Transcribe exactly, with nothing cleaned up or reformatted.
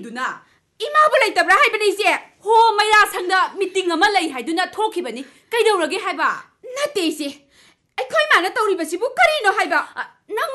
ꯊꯣꯛꯈꯤꯕꯗꯨꯅ 이마부 ꯂꯩꯇꯕ꯭ꯔꯥ ꯍꯥꯏꯕꯅꯤ ꯏꯆꯦ ꯍꯣ ꯃꯩꯔꯥ ꯁꯪꯗ ꯃꯤꯇꯤꯡ ꯑꯃ ꯂꯩ ꯍꯥꯏꯗꯨꯅ ꯊꯣꯛꯈꯤꯕꯅꯤ ꯀꯩꯗꯧꯔꯒꯦ ꯍꯥꯏꯕ ꯅꯠꯇꯦ ꯏꯆꯦ ꯑꯩꯈꯣꯏ ꯃꯥꯅ ꯇꯧꯔꯤꯕꯁꯤꯕꯨ ꯀꯔꯤꯅꯣ ꯍꯥꯏꯕ ꯅꯪ